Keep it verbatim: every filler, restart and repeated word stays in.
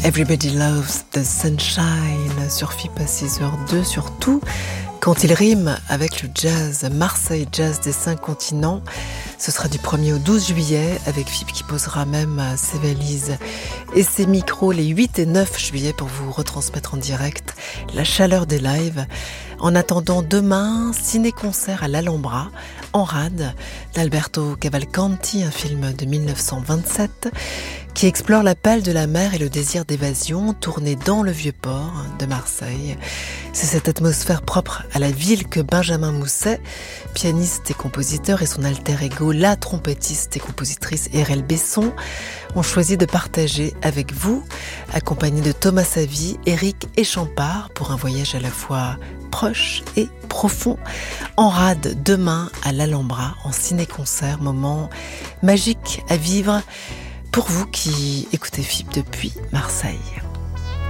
Everybody Loves the Sunshine sur F I P à six heures deux, surtout quand il rime avec le jazz. Marseille Jazz des cinq continents. Ce sera du premier au douze juillet avec F I P qui posera même ses valises et ses micros les huit et neuf juillet pour vous retransmettre en direct la chaleur des lives. En attendant demain, ciné-concert à l'Alhambra, en rade, d'Alberto Cavalcanti, un film de mille neuf cent vingt-sept qui explore l'appel de la mer et le désir d'évasion, tourné dans le Vieux-Port de Marseille. C'est cette atmosphère propre à la ville que Benjamin Mousset, pianiste et compositeur, et son alter ego, la trompettiste et compositrice R L Besson, ont choisi de partager avec vous, accompagnés de Thomas Savy, Eric et Champard, pour un voyage à la fois proche et profond, en rade demain à l'Alhambra, en ciné-concert, moment magique à vivre pour vous qui écoutez F I P depuis Marseille.